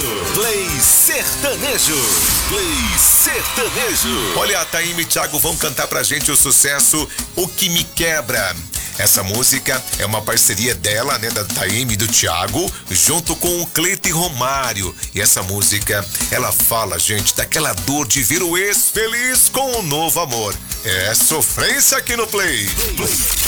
Play Sertanejo. Play Sertanejo. Olha, a Taime e Thiago vão cantar pra gente o sucesso O Que Me Quebra. Essa música é uma parceria dela, né, da Taime e do Thiago, junto com o Cleiton Romário. E essa música, ela fala, gente, daquela dor de ver o ex feliz com um novo amor. É sofrência aqui no Play.